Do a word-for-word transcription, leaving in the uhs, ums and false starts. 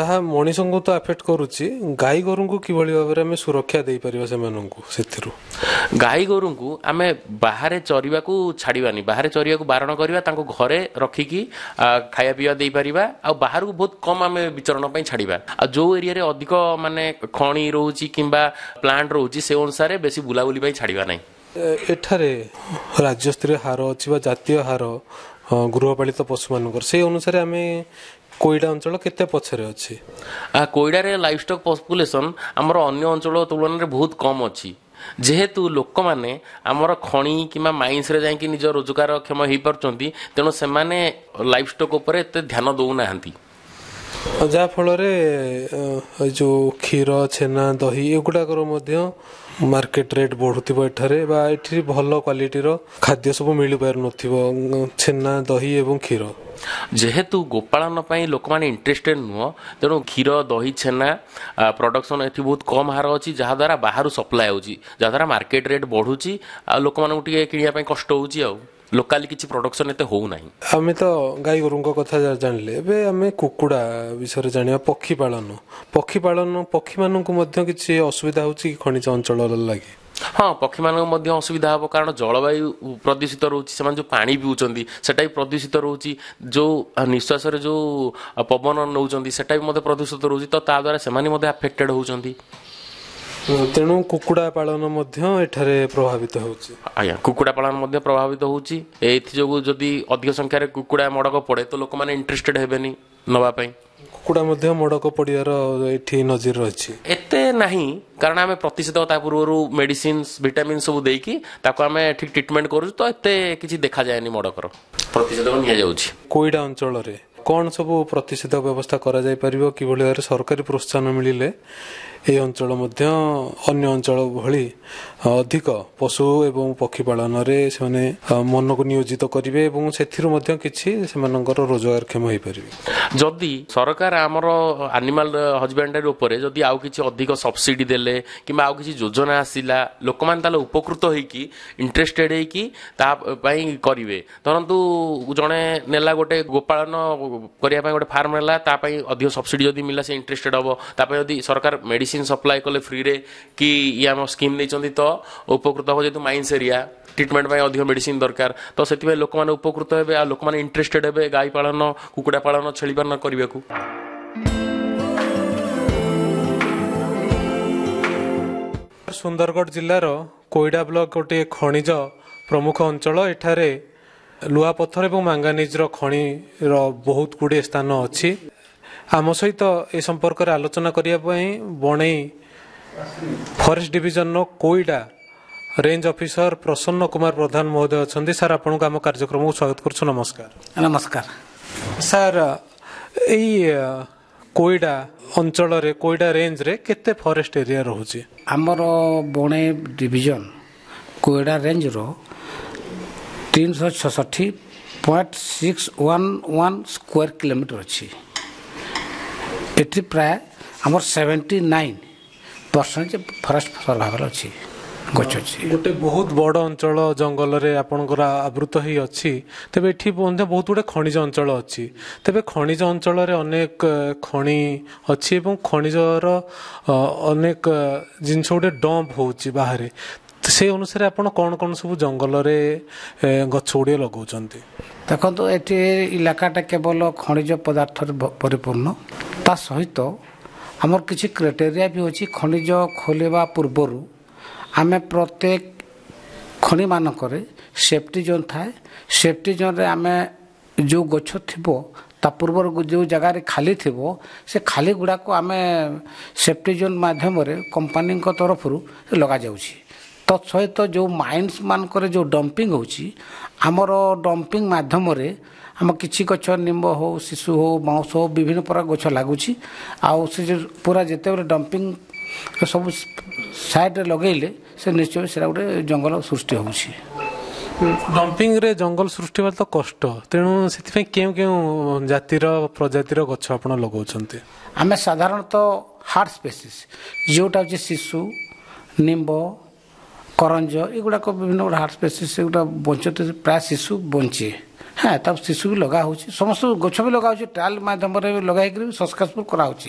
ତାହା ମଣିଷଙ୍କୁ ତ ଆଫେକ୍ଟ କରୁଛି, ଗାଈ ଗୋରୁଙ୍କୁ କିଭଳି ଭାବରେ ଆମେ ସୁରକ୍ଷା ଦେଇପାରିବା ସେମାନଙ୍କୁ ସେଥିରୁ? ଗାଈ ଗୋରୁଙ୍କୁ ଆମେ ବାହାରେ ଚରିବାକୁ ଛାଡ଼ିବାନି, ବାହାରେ ଚରିବାକୁ ବାରଣ କରିବା, ତାଙ୍କୁ ଘରେ ରଖିକି ଖାଇବା ପିଇବା ଦେଇପାରିବା, ଆଉ ବାହାରକୁ ବହୁତ କମ୍ ଆମେ ବିଚରଣ ପାଇଁ ଛାଡ଼ିବା। ଆଉ ଯେଉଁ ଏରିଆରେ ଅଧିକ ମାନେ ଖଣି ରହୁଛି କିମ୍ବା ପ୍ଲାଣ୍ଟ ରହୁଛି ସେ ଅନୁସାରେ ବେଶୀ ବୁଲାବୁଲି ପାଇଁ ଛାଡ଼ିବା ନାହିଁ। ଏଠାରେ ରାଜ୍ୟସ୍ତରୀୟ ହାର ଅଛି ବା ଜାତୀୟ ହାର ଗୃହପାଳିତ ପଶୁମାନଙ୍କର, ସେଇ ଅନୁସାରେ ଆମେ କୋଇଡ଼ା ଅଞ୍ଚଳ କେତେ ପଛରେ ଅଛି? କୋଇଡ଼ାରେ ଲାଇଭ୍ ଷ୍ଟକ୍ ପପୁଲେସନ୍ ଆମର ଅନ୍ୟ ଅଞ୍ଚଳ ତୁଳନାରେ ବହୁତ କମ୍ ଅଛି, ଯେହେତୁ ଲୋକମାନେ ଆମର ଖଣି କିମ୍ବା ମାଇନ୍ସରେ ଯାଇକି ନିଜ ରୋଜଗାର କ୍ଷମ ହେଇପାରୁଛନ୍ତି, ତେଣୁ ସେମାନେ ଲାଇଭ୍ ଷ୍ଟକ୍ ଉପରେ ଏତେ ଧ୍ୟାନ ଦେଉନାହାନ୍ତି। ଯାହାଫଳରେ ଯେଉଁ କ୍ଷୀର, ଛେନା, ଦହି ଏଗୁଡ଼ାକର ମଧ୍ୟ ମାର୍କେଟ ରେଟ୍ ବଢ଼ୁଥିବ ଏଠାରେ, ବା ଏଠି ଭଲ କ୍ୱାଲିଟିର ଖାଦ୍ୟ ସବୁ ମିଳିପାରୁନଥିବ, ଛେନା, ଦହି ଏବଂ କ୍ଷୀର। ଯେହେତୁ ଗୋପାଳନ ପାଇଁ ଲୋକମାନେ ଇଣ୍ଟରେଷ୍ଟେଡ୍ ନୁହଁ, ତେଣୁ କ୍ଷୀର, ଦହି, ଛେନା ପ୍ରଡକ୍ସନ୍ ଏଠି ବହୁତ କମ୍ ହାର ଅଛି, ଯାହାଦ୍ୱାରା ବାହାରୁ ସପ୍ଲାଏ ହେଉଛି, ଯାହାଦ୍ୱାରା ମାର୍କେଟ ରେଟ୍ ବଢ଼ୁଛି, ଆଉ ଲୋକମାନଙ୍କୁ ଟିକେ କିଣିବା ପାଇଁ କଷ୍ଟ ହେଉଛି, ଆଉ ଲୋକାଲି କିଛି ପ୍ରଡକ୍ସନ୍ ଏତେ ହେଉନାହିଁ। ଆମେ ତ ଗାଈ ଗୋରୁଙ୍କ କଥା ଜାଣିଲେ, ଏବେ ଆମେ କୁକୁଡ଼ା ବିଷୟରେ ଜାଣିବା। ପକ୍ଷୀ ପାଳନ ପକ୍ଷୀ ପାଳନ ପକ୍ଷୀମାନଙ୍କୁ ମଧ୍ୟ କିଛି ଅସୁବିଧା ହେଉଛି କି ଖଣିଜ ଅଞ୍ଚଳର ଲାଗି? ହଁ, ପକ୍ଷୀମାନଙ୍କୁ ମଧ୍ୟ ଅସୁବିଧା ହେବ, କାରଣ ଜଳବାୟୁ ପ୍ରଦୂଷିତ ରହୁଛି, ସେମାନେ ଯେଉଁ ପାଣି ପିଉଛନ୍ତି ସେଟା ବି ପ୍ରଦୂଷିତ ରହୁଛି, ଯେଉଁ ନିଶ୍ୱାସରେ ଯେଉଁ ପବନ ନେଉଛନ୍ତି ସେଟା ବି ମଧ୍ୟ ପ୍ରଦୂଷିତ ରହୁଛି, ତ ତା ଦ୍ୱାରା ସେମାନେ ମଧ୍ୟ ଆଫେକ୍ଟେଡ୍ ହେଉଛନ୍ତି। ତେଣୁ କୁକୁଡ଼ା ପାଳନ ମଧ୍ୟ ଏଠାରେ ପ୍ରଭାବିତ ହେଉଛି। ଆଜ୍ଞା, କୁକୁଡ଼ା ପାଳନ ମଧ୍ୟ ପ୍ରଭାବିତ ହେଉଛି। ଏଥିଯୋଗୁଁ ଯଦି ଅଧିକ ସଂଖ୍ୟାରେ କୁକୁଡ଼ା ମଡ଼କ ପଡ଼େ ତ ଲୋକମାନେ ଇଣ୍ଟରେଷ୍ଟେଡ୍ ହେବେନି ନେବା ପାଇଁ। କୁକୁଡ଼ା ମଧ୍ୟ ମଡ଼କ ପଡ଼ିବାର ଏଠି ନଜିର ରହିଛି? ଏତେ ନାହିଁ, କାରଣ ଆମେ ପ୍ରତିଷେଧକ ତା ପୂର୍ବରୁ ମେଡିସିନ୍ସ, ଭିଟାମିନ୍ ସବୁ ଦେଇକି ତାକୁ ଆମେ ଠିକ୍ ଟ୍ରିଟମେଣ୍ଟ କରୁଛୁ, ତ ଏତେ କିଛି ଦେଖାଯାଏନି, ମଡ଼କର ପ୍ରତିଷେଧକ ନିଆଯାଉଛି। କୋଇଡ଼ା ଅଞ୍ଚଳରେ କ'ଣ ସବୁ ପ୍ରତିଷେଧକ ବ୍ୟବସ୍ଥା କରାଯାଇପାରିବ? କିଭଳି ଭାବରେ ସରକାରୀ ପ୍ରୋତ୍ସାହନ ମିଳିଲେ ଏହି ଅଞ୍ଚଳ ମଧ୍ୟ ଅନ୍ୟ ଅଞ୍ଚଳ ଭଳି ଅଧିକ ପଶୁ ଏବଂ ପକ୍ଷୀ ପାଳନରେ ସେମାନେ ମନକୁ ନିୟୋଜିତ କରିବେ ଏବଂ ସେଥିରୁ ମଧ୍ୟ କିଛି ସେମାନଙ୍କର ରୋଜଗାରକ୍ଷମ ହୋଇପାରିବେ? ଯଦି ସରକାର ଆମର ଆନିମାଲ ହଜବେଣ୍ଡାରୀ ଉପରେ ଯଦି ଆଉ କିଛି ଅଧିକ ସବସିଡି ଦେଲେ କିମ୍ବା ଆଉ କିଛି ଯୋଜନା ଆସିଲା, ଲୋକମାନେ ତାହେଲେ ଉପକୃତ ହେଇକି ଇଣ୍ଟରେଷ୍ଟେଡ୍ ହେଇକି ତା ପାଇଁ କରିବେ। ଧରନ୍ତୁ ଜଣେ ନେଲା ଗୋଟେ ଗୋପାଳନ କରିବା ପାଇଁ ଗୋଟେ ଫାର୍ମ ନେଲା, ତା ପାଇଁ ଅଧିକ ସବସିଡି ଯଦି ମିଳିଲା ସେ ଇଣ୍ଟରେଷ୍ଟେଡ୍ ହେବ। ତା ପାଇଁ ଯଦି ସରକାର ମେଡିସିନ ସପ୍ଲାଏ କଲେ ଫ୍ରିରେ କି ଇଏ ଆମ ସ୍କିମ୍ ନେଇଛନ୍ତି ତ ଉପକୃତ ହେବ, ଯେହେତୁ ମାଇନ୍ସ ଏରିଆ ଟ୍ରିଟମେଣ୍ଟ ପାଇଁ ଅଧିକ ମେଡିସିନ ଦରକାର, ତ ସେଥିପାଇଁ ଲୋକମାନେ ଉପକୃତ ହେବେ, ଆଉ ଲୋକମାନେ ଇଣ୍ଟରେଷ୍ଟେଡ୍ ହେବେ ଗାଈ ପାଳନ, କୁକୁଡ଼ା ପାଳନ, ଛେଳି ପାଳନ କରିବାକୁ। ସୁନ୍ଦରଗଡ଼ ଜିଲ୍ଲାର କୋଇଡ଼ା ବ୍ଲକ ଗୋଟିଏ ଖଣିଜ ପ୍ରମୁଖ ଅଞ୍ଚଳ। ଏଠାରେ ଲୁହାପଥର ଏବଂ ମାଙ୍ଗାନିଜର ଖଣିର ବହୁତ ଗୁଡ଼ିଏ ସ୍ଥାନ ଅଛି। ଆମ ସହିତ ଏ ସମ୍ପର୍କରେ ଆଲୋଚନା କରିବା ପାଇଁ ବଣେଇ ଫରେଷ୍ଟ ଡିଭିଜନର କୋଇଡ଼ା ରେଞ୍ଜ ଅଫିସର ପ୍ରସନ୍ନ କୁମାର ପ୍ରଧାନ ମହୋଦୟ ଅଛନ୍ତି। ସାର୍, ଆପଣଙ୍କୁ ଆମ କାର୍ଯ୍ୟକ୍ରମକୁ ସ୍ୱାଗତ କରୁଛୁ। ନମସ୍କାର। ନମସ୍କାର ସାର୍, ଏଇ କୋଇଡ଼ା ଅଞ୍ଚଳରେ, କୋଇଡ଼ା ରେଞ୍ଜରେ କେତେ ଫରେଷ୍ଟ ଏରିଆ ରହୁଛି? ଆମର ବଣେଇ ଡିଭିଜନ କୋଇଡ଼ା ରେଞ୍ଜର ତିନିଶହ ଛଷଠି point six one one square kilometre ଅଛି। ଏଠି ପ୍ରାୟ ଆମର seventy nine percent forest survival ଅଛି, ଗଛ ଅଛି। ଗୋଟେ ବହୁତ ବଡ଼ ଅଞ୍ଚଳ ଜଙ୍ଗଲରେ ଆପଣଙ୍କର ଆବୃତ ହେଇ ଅଛି। ତେବେ ଏଠି ମଧ୍ୟ ବହୁତ ଗୁଡ଼ିଏ ଖଣିଜ ଅଞ୍ଚଳ ଅଛି। ତେବେ ଖଣିଜ ଅଞ୍ଚଳରେ ଅନେକ ଖଣି ଅଛି ଏବଂ ଖଣିଜର ଅନେକ ଜିନିଷ ଗୋଟେ ଡମ୍ପ ହେଉଛି ବାହାରେ। ସେ ଅନୁସାରେ ଆପଣ କ'ଣ କ'ଣ ସବୁ ଜଙ୍ଗଲରେ ଗଛ ଗୁଡ଼ିଏ ଲଗାଉଛନ୍ତି? ଦେଖନ୍ତୁ, ଏଠି ଇଲାକାଟା କେବଳ ଖଣିଜ ପଦାର୍ଥରେ ପରିପୂର୍ଣ୍ଣ। ତା ସହିତ ଆମର କିଛି କ୍ରାଇଟେରିଆ ବି ଅଛି। ଖଣିଜ ଖୋଲିବା ପୂର୍ବରୁ ଆମେ ପ୍ରତ୍ୟେକ ଖଣିମାନଙ୍କରେ ସେଫ୍ଟି ଜୋନ୍ ଥାଏ। ସେଫ୍ଟି ଜୋନ୍ରେ ଆମେ ଯେଉଁ ଗଛ ଥିବ ତା ପୂର୍ବରୁ ଯେଉଁ ଜାଗାରେ ଖାଲି ଥିବ ସେ ଖାଲି ଗୁଡ଼ାକୁ ଆମେ ସେଫ୍ଟି ଜୋନ୍ ମାଧ୍ୟମରେ କମ୍ପାନୀଙ୍କ ତରଫରୁ ଲଗାଯାଉଛି। ତତ୍ ସହିତ ଯେଉଁ ମାଇନ୍ସ ମାନଙ୍କରେ ଯେଉଁ ଡମ୍ପିଂ ହେଉଛି, ଆମର ଡମ୍ପିଂ ମାଧ୍ୟମରେ ଆମ କିଛି ଗଛ ନିମ୍ବ ହେଉ, ଶିଶୁ ହେଉ, ବାଉଁଶ ହେଉ, ବିଭିନ୍ନ ପ୍ରକାର ଗଛ ଲାଗୁଛି। ଆଉ ସେ ଯେଉଁ ପୁରା ଯେତେବେଳେ ଡମ୍ପିଂ ସବୁ ସାଇଡ଼୍ରେ ଲଗେଇଲେ ସେ ନିଶ୍ଚୟ ସେଇଟା ଗୋଟେ ଜଙ୍ଗଲ ସୃଷ୍ଟି ହେଉଛି। ଡମ୍ପିଂରେ ଜଙ୍ଗଲ ସୃଷ୍ଟି ହେବା ତ କଷ୍ଟ, ତେଣୁ ସେଥିପାଇଁ କେଉଁ କେଉଁ ଜାତିର ପ୍ରଜାତିର ଗଛ ଆପଣ ଲଗାଉଛନ୍ତି? ଆମେ ସାଧାରଣତଃ ହାର୍ଡ଼ ସ୍ପେସିସ୍ ଯେଉଁଟା ହେଉଛି ଶିଶୁ, ନିମ୍ବ, କରଞ୍ଜ, ଏଗୁଡ଼ାକ ବିଭିନ୍ନ ଗୁଡ଼ା ହାର୍ଡ଼ ସ୍ପେସିସ୍, ଏଗୁଡ଼ା ବଞ୍ଚତେ ପ୍ରାୟ ଶିଶୁ ବଞ୍ଚେ। ହଁ, ତା ଶିଶୁ ବି ଲଗା ହେଉଛି, ସମସ୍ତ ଗଛ ବି ଲଗା ହେଉଛି, ଟ୍ରାଏଲ୍ ମାଧ୍ୟମରେ ଲଗା ହେଇକରି ବି ସକ୍ସେସଫୁଲ୍ କରାହେଉଛି।